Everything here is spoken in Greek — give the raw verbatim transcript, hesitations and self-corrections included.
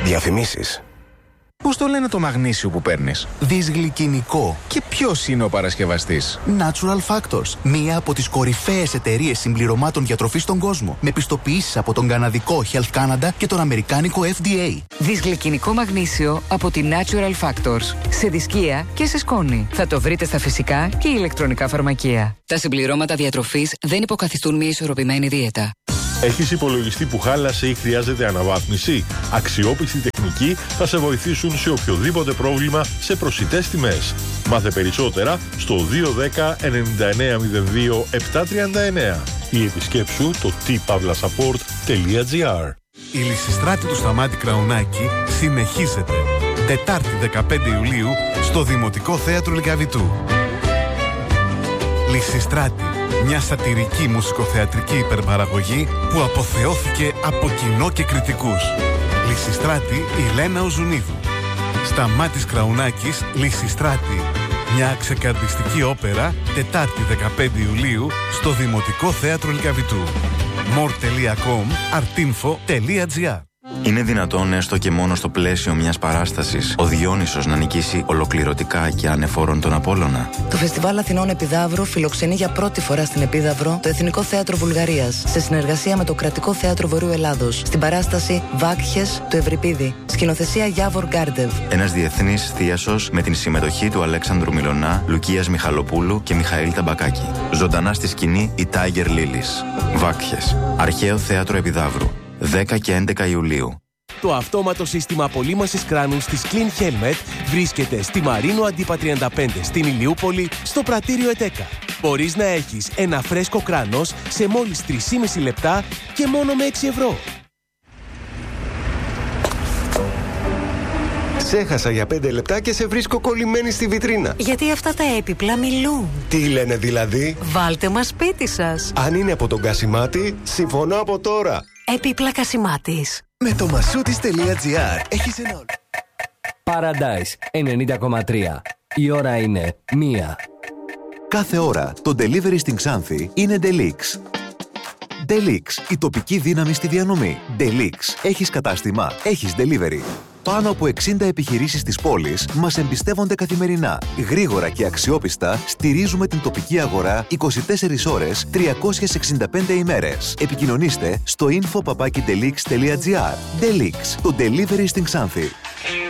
Διαφημίσεις. Πώς το λένε το μαγνήσιο που παίρνεις? Δυσγλυκινικό. Και ποιος είναι ο παρασκευαστής? Natural Factors. Μία από τις κορυφαίες εταιρείες συμπληρωμάτων διατροφής στον κόσμο. Με πιστοποιήσεις από τον καναδικό Health Canada και τον αμερικάνικο F D A. Δυσγλυκινικό μαγνήσιο από τη Natural Factors. Σε δισκία και σε σκόνη. Θα το βρείτε στα φυσικά και ηλεκτρονικά φαρμακεία. Τα συμπληρώματα διατροφής δεν υποκαθιστούν μια ισορροπημένη δίαιτα. Έχεις υπολογιστή που χάλασε ή χρειάζεται αναβάθμιση? Αξιόπιστοι τεχνικοί θα σε βοηθήσουν σε οποιοδήποτε πρόβλημα σε προσιτές τιμές. Μάθε περισσότερα στο δύο ένα μηδέν εννιά εννιά μηδέν δύο επτά τρία εννιά ή επισκέψου το τι παύλα σαππόρτ τελεία τζι άρ. Η Λυσιστράτη του Σταμάτη Κραουνάκη συνεχίζεται. Τετάρτη δεκαπέντε Ιουλίου στο Δημοτικό Θέατρο Λυκαβητού. Λυσιστράτη. Μια σατιρική μουσικοθεατρική υπερπαραγωγή που αποθεώθηκε από κοινό και κριτικούς. Λυσιστράτη η Λένα Οζουνίδου. Σταμάτης Κραουνάκης, Λυσιστράτη. Μια ξεκαρδιστική όπερα, Τετάρτη δεκαπέντε Ιουλίου στο Δημοτικό Θέατρο Λυκαβητού. more τελεία com artinfo τελεία τζι άρ. Είναι δυνατόν έστω και μόνο στο πλαίσιο μιας παράστασης ο Διόνυσος να νικήσει ολοκληρωτικά και ανεφόρον τον Απόλλωνα? Το Φεστιβάλ Αθηνών Επιδαύρου φιλοξενεί για πρώτη φορά στην Επίδαυρο το Εθνικό Θέατρο Βουλγαρίας σε συνεργασία με το Κρατικό Θέατρο Βορείου Ελλάδος στην παράσταση Βάκχες του Ευρυπίδη. Σκηνοθεσία Γιάβορ Γκάρντεβ. Ένας διεθνής θίασος με την συμμετοχή του Αλέξανδρου Μιλωνά, Λουκίας Μιχαλοπούλου και Μιχαήλ Ταμπακάκη. Ζωντανά στη σκηνή η Tiger Lilies. Βάκχες. Αρχαίο Θέατρο Επιδαύρου. δέκα και έντεκα Ιουλίου. Το αυτόματο σύστημα απολύμασης κράνους της Clean Helmet βρίσκεται στη Μαρίνο Αντίπα τριάντα πέντε στην Ηλιούπολη, στο πρατήριο ΕΤΕΚΑ. Μπορείς να έχεις ένα φρέσκο κράνος σε μόλις τρία και μισό λεπτά και μόνο με έξι ευρώ. Σε έχασα για πέντε λεπτά και σε βρίσκω κολλημένη στη βιτρίνα. Γιατί αυτά τα έπιπλα μιλούν. Τι λένε δηλαδή? Βάλτε μας σπίτι σας. Αν είναι από τον Κασιμάτη, συμφωνώ από τώρα. Έπιπλα Κασιμάτης. Με το masoutis.gr έχεις ένα... Paradise ενενήντα κόμμα τρία. Η ώρα είναι μία. Κάθε ώρα το delivery στην Ξάνθη είναι Delix. Delix, η τοπική δύναμη στη διανομή. Delix, έχεις κατάστημα, έχεις delivery. Πάνω από εξήντα επιχειρήσεις της πόλης μας εμπιστεύονται καθημερινά. Γρήγορα και αξιόπιστα στηρίζουμε την τοπική αγορά είκοσι τέσσερις ώρες, τριακόσιες εξήντα πέντε ημέρες. Επικοινωνήστε στο info παπάκι delix τελεία τζι άρ. Delix, το delivery στην Ξάνθη.